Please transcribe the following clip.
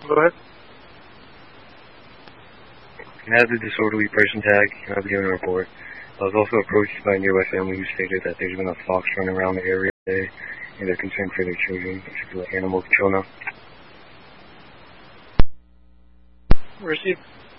Go ahead. Can I have the disorderly person tag? Can I be given a report? I was also approached by a nearby family who stated that there's been a fox running around the area today, and they're concerned for their children. If you could let animal control know. Received.